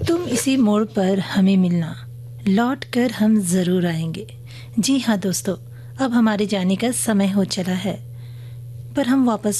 तुम इसी मोड़ पर हमें मिलना, लौट कर हम ज़रूर आएंगे। जी हाँ दोस्तों, अब हमारे जाने का समय हो चला है, पर हम वापस